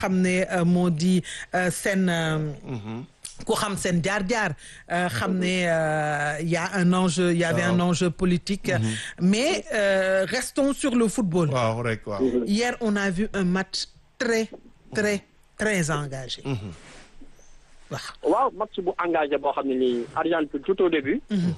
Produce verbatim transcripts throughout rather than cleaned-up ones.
xam ne moo di seen ku xam seen jaar-jaar xam ne y a un enjeu y avait un enjeu politique mais euh, restons sur le football. waaw rek waaw. Hier on a vu un match très très très engagé. waaw waaw match bu engagé boo xam ne nii Argentine tout au début.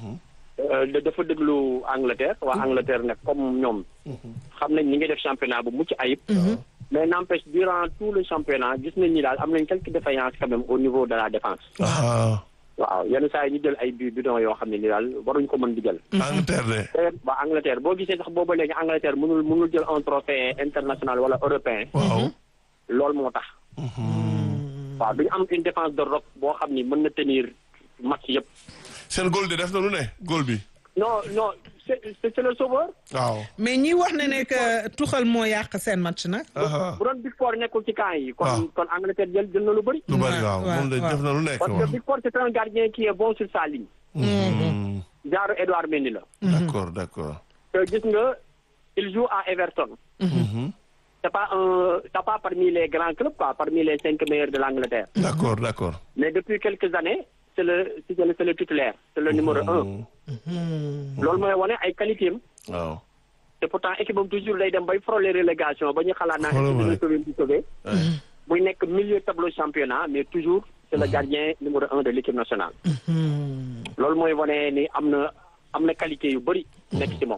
dafa déglu Angleterre waa Angleterre nag comme ñoom. xam nañ ni ngi def championnat bu mucc ayib. mais n'empêche durant tout le championnat gis nañ ni daal am nañ quelques défaillances quand même au niveau de la défense. waaw yenn saa yi ñu jël ay bi bidon yoo xam ne ni daal waruñ ko mën di jël. Angleterre de. ba Angleterre boo gisee sax booba léegi Angleterre mënul mënul jël un trophée international wala européen. waaw loolu moo tax. waaw duñu am une défense de roc boo xam ni mën na tenir match yëpp. seen góol de def na lu ne góol bi. non non c'est c'est le sauveur. waaw. mais ñi wax ne ne que Tuchel moo yàq seen match nag. bu doon Big Four nekkul ci camp yi. kon kon Angleterre jël jël na lu bëri. lu bëri waaw moom de def na lu nekk. parce que Big Four c'est un gardien qui est bon sur sa ligne. genre Edouard Mendy la. d'accord d'accord. te gis nga il joue à Everton. c'est pas un c'est pas parmi les grands clubs quoi parmi les cinq meilleurs de l'Angleterre. d'accord d'accord. mais depuis quelques années c'est le c'est le c'est le titulaire c'est le numéro un. loolu mooy wane ay qualité am. waaw. te pourtant équipe am toujours day dem bay frôler relégation ba ñu xalaat naa équipe dina sauver di sauver. muy nekk milieu tableau championnat mais toujours c'est le gardien numéro un de l'équipe nationale. loolu mooy wane ni am na am na qualité yu bëri. nekk ci moom.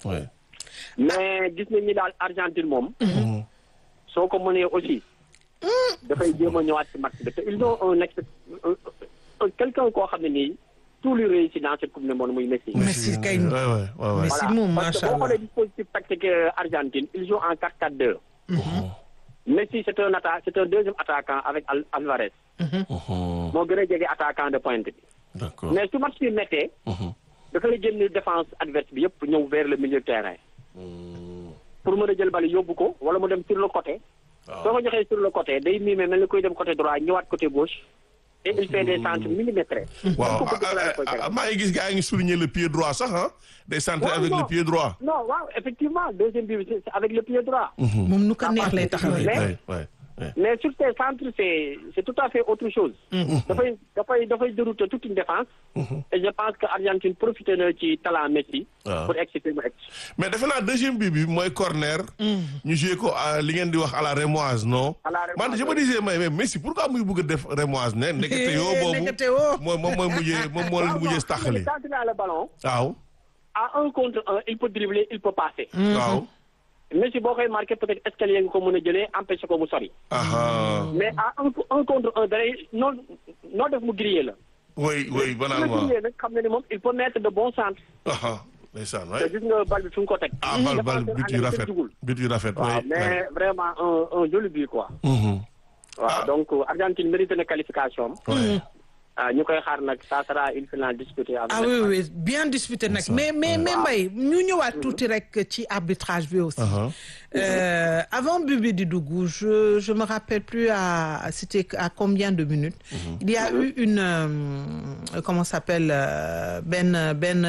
mais gis nañ ni daal Argentine moom. soo ko mënee aussi. dafay jéem a ñëwaat ci match bi te ils ont un ex quelqu'un koo xam ne nii tout lui réussit dans cette coupe du monde muy Messi. Messi kay Messi moom macha parce que allah boo xoolee dispositif tactique Argentine ils jouent en quatre quatre deux. Messi c'est un atta c'est un deuxième attaquant avec Alvarez. moo gën a jege attaquant de pointe bi. d'accord mais su match bi méttee. dafay génn défense adverse bi yëpp ñëw vers le milieu de terrain. pour mën a jël bali yóbbu ko wala mu dem sur le côté. soo ko joxee sur le côté day miime mel ni koy dem côté droit ñëwaat côté gauche. et il fait des centres millimétrés. waaw maa ngi gis gars yi ngi souligner le pied droit sax ah. des centres avec le pied droit. non waaw effectivement deuxième but c'est avec le pied droit. moom nu ko neex lay taxawee. mais mais sur ces centres c'est c'est tout à fait autre chose. dafay dafay dafay dérouter toute une défense. et je pense que Argentine profité na ci talent Messi. pour exciter mu ex. mais defe naa deuxième but bi mooy corner. ñu joué ko li ngeen di wax à la rémoise non. à la rémoise man je me disais mais Messi pourquoi muy bëgg a def rémoise ne ndekete yoo boobu moom moom mooy mujjee moom moo leen mujjee taxali. quand il a le ballon. waaw. à un contre un il peut dribbler il peut passer. waaw. Messi boo koy marqué peut-être escalier nga ko mën a jëlee empêché ko mu sori. mais à un un contre un day noo noo def mu grillé la. oui oui banalement su grillé nag xam na ni moom il peut mettre de bons centres. ndeysaan te gis nga bal bi fi mu ko teg. ah bal bal but yu rafet but yu rafet. waaw mais vraiment un un joli but quoi. waaw donc Argentine mérite na qualification am. ah ñu koy xaar nag ça sera une finale disputée avec. ah oui oui bien disputé nag mais mais mais Mbaye ñu ñëwaat tuuti rek ci arbitrage bi aussi. Euh, avant Bibi di dugg je je me rappelle plus à c'était à combien de minutes. il y a eu une euh, comment s'appelle benn benn.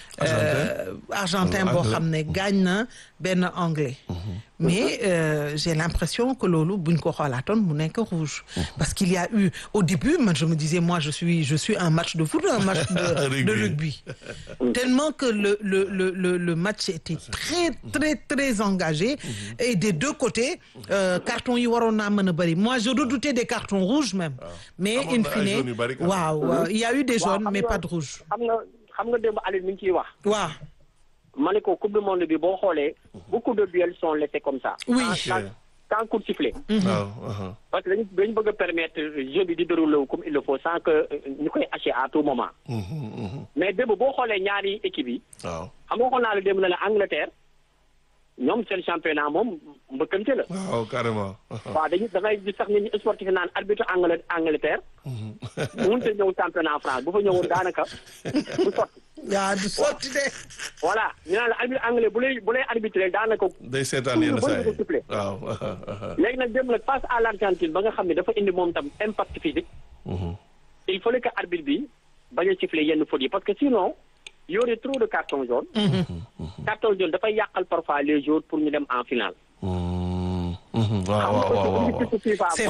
argentin boo xam ne gaañ na benn anglais. mais euh, j'ai l'impression que loolu buñ ko xoolaatoon mu nekk rouge. parce qu'il y a eu au début man je me disais moi je suis je suis un match de foot un match de, de rugby. tellement que le le le le le match était très très très engagé. et des deux côtés euh, carton yi waroon naa mën a bëri moi je redoutais des cartons rouges même. mais in fine waaw il y a eu des jaunes mais pas de rouge. xam nga xam nga démb Aliou mi ngi ciy wax. waaw. ma ne ko coupe du monde bi boo xoolee. beaucoup de duels sont laissés comme ça. oui sans sans coup de sifflet. waaw. parce que dañu dañu bëgg a permettre jeu bi di dérouler comme il le faut sans que ñu koy hacher à tout moment. mais démb boo xoolee ñaari équipe yi. waaw xam nga waxoon naa la démb na la Angleterre ñoom seen championnat moom mbëkkante la. waaw carrément. waaw dañuy da ngay gis sax nit ñi sportif naan arbitre Angl Angleterre. mënut a ñëw championnat France bu fa ñëwoon daanaka du sotti. yaa du sotti de. voilà ñu naan la arbitre anglais bu lay bu lay arbitré daanaka. day seetaan yenn saa yi sifflé. waaw. léegi nag dem nag face à l'Argentine ba nga xam ne dafa indi moom tam impact physique. il fallait que arbitre bi bañ a sifflé yenn fautes yi parce que sinon y aurait trop de cartons jaunes. carton jaune dafay yàqal parfois les joueurs pour ñu dem en finale. waaw waaw waaw waaw. FIFA